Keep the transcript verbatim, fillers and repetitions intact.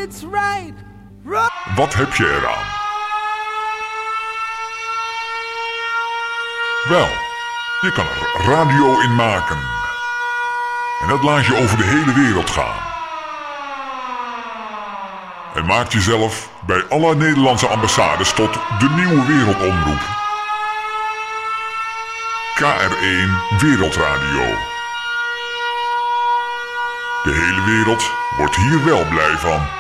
it's right. Run. Wat heb je eraan? Wel, je kan er radio in maken. En dat laat je over de hele wereld gaan. En maakt jezelf bij alle Nederlandse ambassades tot de nieuwe wereldomroep. K R één Wereldradio. De hele wereld wordt hier wel blij van.